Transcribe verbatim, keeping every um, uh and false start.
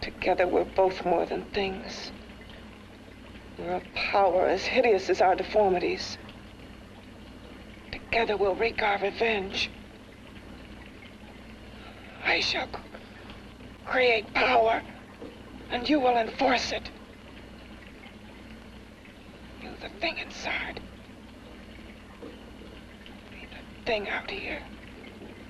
Together, we're both more than things. We're a power as hideous as our deformities. Together, we'll wreak our revenge. I shall c- create power, and you will enforce it. You, the thing inside. Me, the thing out here.